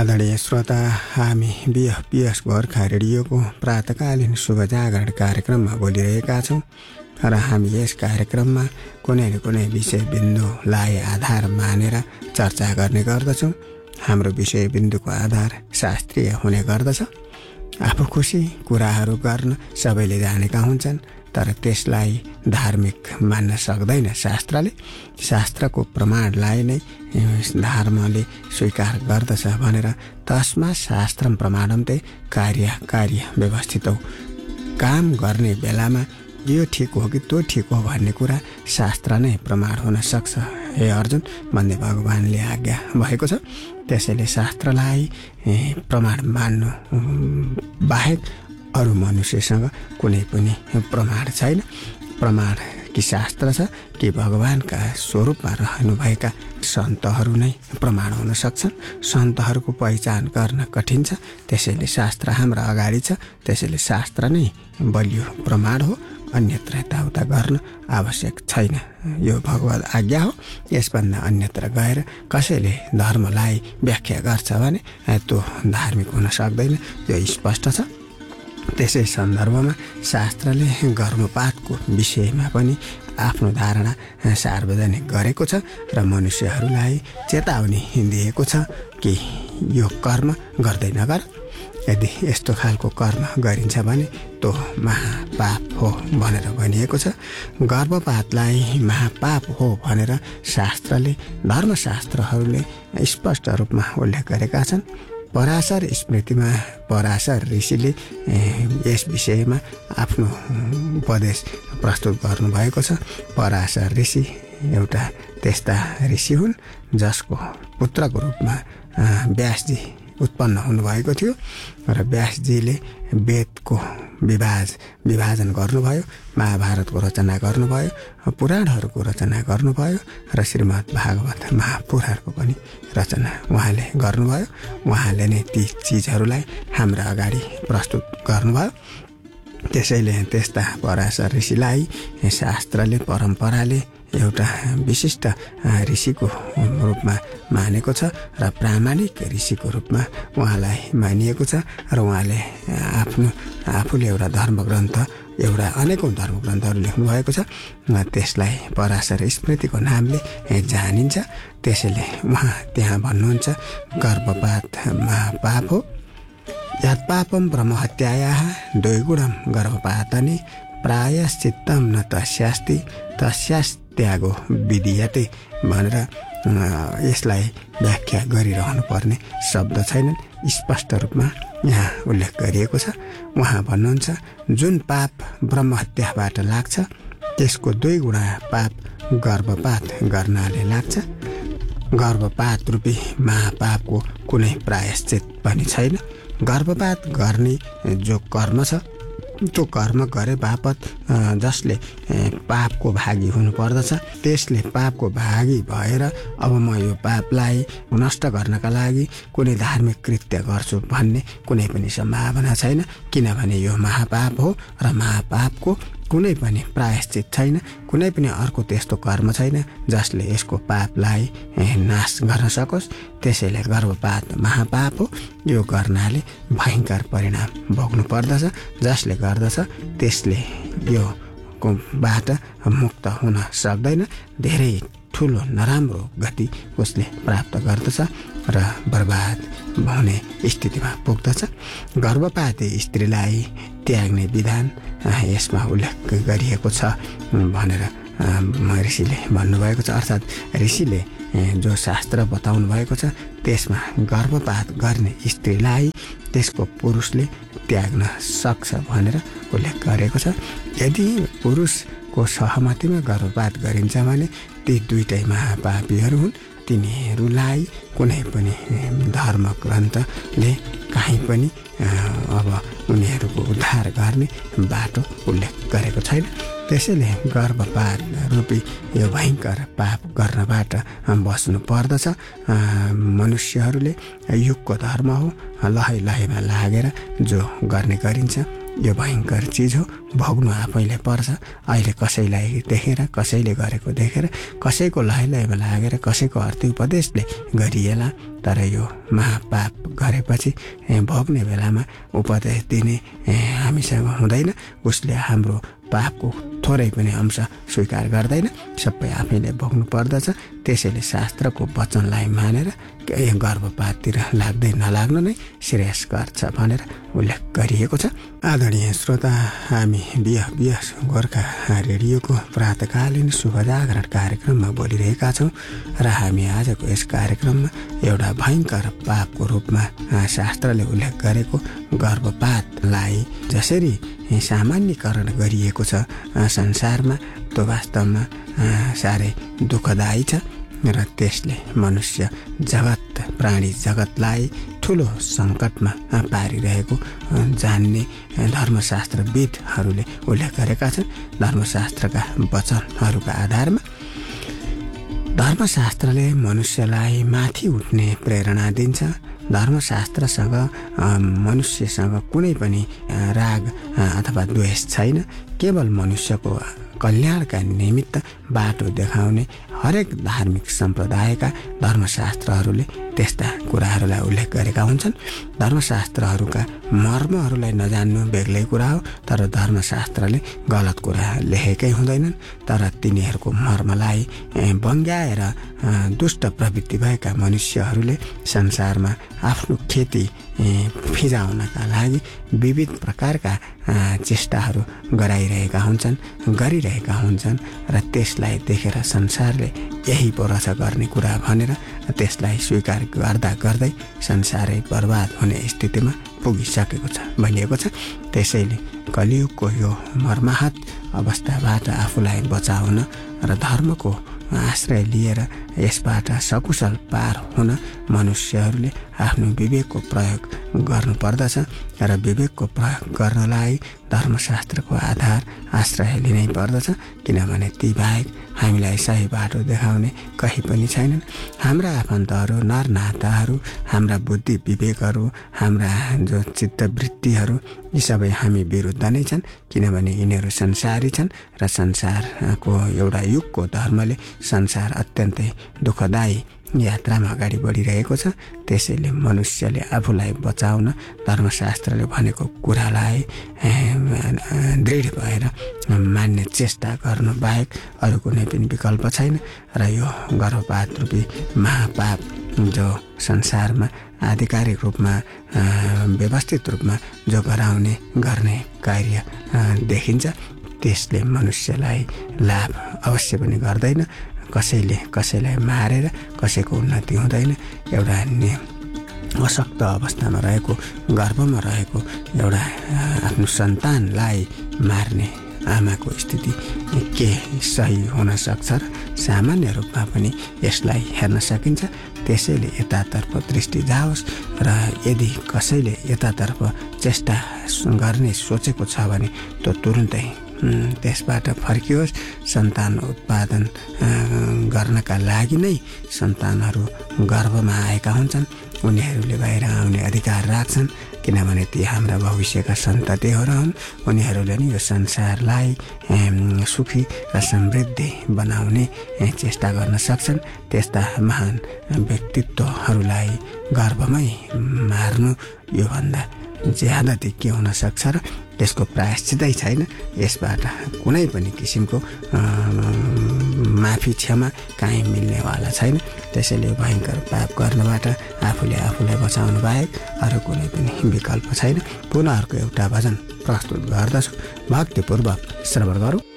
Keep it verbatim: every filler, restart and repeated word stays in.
आदरणीय श्रोता, हामी बिएफपिएस गोर्खा रेडियोको प्रातकालीन शुभ जागरण कार्यक्रममा बोलिरहेका छौँ र हामी यस कार्यक्रममा कुनै न कुनै विषय बिन्दुलाई आधार मानेर चर्चा गर्ने गर्दछौँ। हाम्रो विषय बिन्दुको आधार शास्त्रीय हुने गर्दछ। आफू खुसी कुराहरू गर्न सबैले जानेका हुन्छन्, तर त्यसलाई धार्मिक मान्न सक्दैन शास्त्रले। शास्त्रको प्रमाणलाई नै धर्मले स्वीकार गर्दछ भनेर तस्मा शास्त्रम प्रमाणम ते कार्य कार्य व्यवस्थित हो। काम गर्ने बेलामा यो ठिक हो कि त्यो ठिक हो भन्ने कुरा शास्त्र नै प्रमाण हुन सक्छ हे अर्जुन भन्ने भगवानले आज्ञा भएको छ। त्यसैले शास्त्रलाई प्रमाण मान्नु बाहेक अरू मनुष्यसँग कुनै पनि प्रमाण छैन। प्रमाण कि शास्त्र छ कि भगवानका स्वरूपमा रहनुभएका सन्तहरू नै प्रमाण हुन सक्छन्। सन्तहरूको पहिचान गर्न कठिन छ, त्यसैले शास्त्र हाम्रा अगाडि छ। त्यसैले शास्त्र नै बलियो प्रमाण हो, अन्यत्र यताउता गर्न आवश्यक छैन। यो भगवत आज्ञा हो। यसभन्दा अन्यत्र गएर कसैले धर्मलाई व्याख्या गर्छ भने त्यो धार्मिक हुन सक्दैन, यो स्पष्ट छ। त्यसै सन्दर्भमा शास्त्रले गर्भपातको विषयमा पनि आफ्नो धारणा सार्वजनिक गरेको छ र मनुष्यहरूलाई चेतावनी दिएको छ कि यो कर्म गर्दै नगर। यदि यस्तो खालको कर्म गरिन्छ भने त्यो महापाप हो भनेर भनिएको छ। गर्भपातलाई महापाप हो भनेर शास्त्रले धर्मशास्त्रहरूले स्पष्ट रूपमा उल्लेख गरेका छन्। पराशर स्मृतिमा पराशर ऋषिले यस विषयमा आफ्नो उपदेश प्रस्तुत गर्नुभएको छ। पराशर ऋषि एउटा त्यस्ता ऋषि हुन् जसको पुत्रको रूपमा व्यासजी उत्पन्न हुनुभएको थियो र व्यासजीले वेदको विभाज विभाजन गर्नुभयो, महाभारतको रचना गर्नुभयो, पुराणहरूको रचना गर्नुभयो र श्रीमद् भागवत महापुराणको पनि रचना उहाँले गर्नुभयो। उहाँले नै ती चिजहरूलाई हाम्रा अगाडि प्रस्तुत गर्नुभयो। त्यसैले त्यस्ता पराशर ऋषिलाई शास्त्रले परम्पराले एउटा विशिष्ट ऋषिको रूपमा मानेको छ र प्रामाणिक ऋषिको रूपमा उहाँलाई मानिएको छ र उहाँले आफ्नो आफूले एउटा धर्मग्रन्थ एउटा अनेकौँ धर्मग्रन्थहरू लेख्नु भएको छ। त्यसलाई पराशर स्मृतिको नामले जानिन्छ। त्यसैले उहाँ त्यहाँ भन्नुहुन्छ, गर्भपात महापाप हो। यत् पापम ब्रह्महत्यायाः द्वैगुणम गर्भपातनि प्रायश्चित्तम न तस्यास्ति तस्यास्त्यागो विधीयते भनेर यसलाई व्याख्या गरिरहनु पर्ने शब्द छैनन्, स्पष्ट रूपमा यहाँ उल्लेख गरिएको छ। उहाँ भन्नुहुन्छ, जुन पाप ब्रह्महत्याबाट लाग्छ त्यसको दुई गुणा पाप गर्भपात गर्नाले लाग्छ। गर्भपात रूपी महापापको कुनै प्रायश्चित पनि छैन। गर्भपात गर्ने जो कर्म छ त्यो कर्म गरे बापत जसले पापको भागी हुनुपर्दछ त्यसले पापको भागी भएर अब म यो पापलाई नष्ट गर्नका लागि कुनै धार्मिक कृत्य गर्छु भन्ने कुनै पनि सम्भावना छैन, किनभने यो महापाप हो र महापापको कुनै पनि प्रायश्चित छैन। कुनै पनि अर्को त्यस्तो कर्म छैन जसले यसको पापलाई नाश गर्न सकोस्। त्यसैले गर्भपात महापाप हो। यो गर्नाले भयङ्कर परिणाम भोग्नु पर्दछ। जसले गर्दछ त्यसले यो बाट मुक्त हुन सक्दैन। धेरै ठुलो नराम्रो गति उसले प्राप्त गर्दछ र बर्बाद हुने स्थितिमा पुग्दछ। गर्भपाती स्त्रीलाई त्याग्ने विधान यसमा उल्लेख गरिएको छ भनेर ऋषिले भन्नुभएको छ। अर्थात् ऋषिले जो शास्त्र बताउनु भएको छ त्यसमा गर्भपात गर्ने स्त्रीलाई त्यसको पुरुषले त्याग्न सक्छ भनेर उल्लेख गरेको छ। यदि पुरुषको सहमतिमा गर्भपात गरिन्छ भने ती दुईटै महापापीहरू हुन्। तिनीहरूलाई कुनै पनि धर्म ग्रन्थले काहीँ पनि अब उनीहरूको उद्धार गर्ने बाटो उल्लेख गरेको छैन। त्यसैले गर्भपात रूपी यो भयङ्कर पाप गर्नबाट बस्नु पर्दछ। मनुष्यहरूले युगको धर्म हो, लहै लहैमा लागेर जो गर्ने गरिन्छ यो भयङ्कर चिज हो। भोग्नु आफैले पर्छ। अहिले कसैलाई देखेर कसैले गरेको देखेर कसैको लहै लहैमा लागेर कसैको अर्थी उपदेशले गरिएला तर यो महापाप गरेपछि भोग्ने बेलामा उपदेश दिने हामीसँग हुँदैन। उसले हाम्रो पापको थोरै पनि अंश स्वीकार गर्दैन, सबै आफैले भोग्नु पर्दछ। त्यसैले शास्त्रको वचनलाई मानेर गर्भपाततिर लाग्दै नलाग्नु नै श्रेयस्कर छ भनेर उल्लेख गरिएको छ। आदरणीय श्रोता, हामी बिह बिह गोर्खा रेडियोको प्रातकालीन शुभ जागरण कार्यक्रममा बोलिरहेका छौँ र हामी आजको यस कार्यक्रममा एउटा भयङ्कर पापको रूपमा शास्त्रले उल्लेख गरेको गर्भपातलाई जसरी सामान्यकरण गरिएको छ संसारमा, त्यो वास्तवमा साह्रै दुःखदायी छ र त्यसले मनुष्य जगत प्राणी जगतलाई ठुलो सङ्कटमा पारिरहेको जान्ने धर्मशास्त्रविदहरूले उल्लेख गरेका छन्। धर्मशास्त्रका वचनहरूका आधारमा धर्मशास्त्रले मनुष्यलाई माथि उठ्ने प्रेरणा दिन्छ। धर्मशास्त्रसँग मनुष्यसँग कुनै पनि राग अथवा द्वेष छैन। केवल मनुष्यको कल्याणका निमित्त बाटो देखाउने हरेक धार्मिक सम्प्रदायका धर्मशास्त्रहरूले त्यस्ता कुराहरूलाई उल्लेख गरेका हुन्छन्। धर्मशास्त्रहरूका मर्महरूलाई नजान्नु बेग्लै कुरा हो, तर धर्मशास्त्रले गलत कुरा लेखेकै हुँदैनन्। तर तिनीहरूको मर्मलाई बङ्ग्याएर दुष्ट प्रवृत्ति भएका मनुष्यहरूले संसारमा आफ्नो खेती फिजाउनका लागि विविध प्रकारका चेष्टाहरू गराइरहेका हुन्छन् गरिरहेका हुन्छन् र त्यसलाई देखेर संसारले यही पो रहेछ गर्ने कुरा भनेर त्यसलाई स्वीकार गर्दा गर्दै संसारै बर्बाद हुने स्थितिमा पुगिसकेको छ भनिएको छ। त्यसैले कलियुगको यो मर्माहत अवस्थाबाट आफूलाई बचाउन र धर्मको आश्रय लिएर यसबाट सकुशल पार हुन मनुष्यहरूले आफ्नो विवेकको प्रयोग गर्नुपर्दछ र विवेकको प्रयोग गर्नलाई धर्मशास्त्रको आधार आश्रय लिनै पर्दछ। किनभने ती बाहेक हामीलाई सही बाटो देखाउने कहीँ पनि छैनन्। हाम्रा आफन्तहरू, नरनाताहरू, हाम्रा बुद्धि विवेकहरू, हाम्रा जो चित्तवृत्तिहरू यी सबै हामी विरुद्ध नै छन्। किनभने यिनीहरू संसारी छन् र संसारको एउटा युगको धर्मले संसार अत्यन्तै दुःखदायी यात्रामा अगाडि बढिरहेको छ। त्यसैले मनुष्यले आफूलाई बचाउन धर्मशास्त्रले भनेको कुरालाई दृढ भएर मान्ने चेष्टा गर्नु बाहेक अरू कुनै पनि विकल्प छैन। र यो गर्भपात रूपी महापाप जो संसारमा आधिकारिक रूपमा व्यवस्थित रूपमा जो गराउने गर्ने कार्य देखिन्छ त्यसले मनुष्यलाई लाभ अवश्य पनि गर्दैन। कसैले कसैलाई मारेर कसैको उन्नति हुँदैन। एउटा अशक्त अवस्थामा रहेको गर्भमा रहेको एउटा आफ्नो सन्तानलाई मार्ने आमाको स्थिति के सही हुन सक्छ र सामान्य रूपमा पनि यसलाई हेर्न सकिन्छ। त्यसैले यतातर्फ दृष्टि जाओस् र यदि कसैले यतातर्फ चेष्टा गर्ने सोचेको छ भने त्यो तुरुन्तै त्यसबाट फर्कियोस्। सन्तान उत्पादन गर्नका लागि नै सन्तानहरू गर्भमा आएका हुन्छन्। उनीहरूले बाहिर आउने अधिकार राख्छन् किनभने ती हाम्रा भविष्यका सन्ततिहरू हुन्। उनीहरूले नै यो संसारलाई सुखी र समृद्धि बनाउने चेष्टा गर्न सक्छन्। त्यस्ता महान व्यक्तित्वहरूलाई गर्भमै मार्नु योभन्दा ज्यादा के हुन सक्छ र त्यसको प्रायश्चितै छैन। यसबाट कुनै पनि किसिमको माफी क्षमा काहीँ मिल्नेवाला छैन। त्यसैले भयङ्कर पाप गर्नबाट आफूले आफूलाई बचाउनु बाहेक अरू कुनै पनि विकल्प छैन। पुनः अर्को एउटा भजन प्रस्तुत गर्दछु, भक्तिपूर्वक श्रवण गरौँ।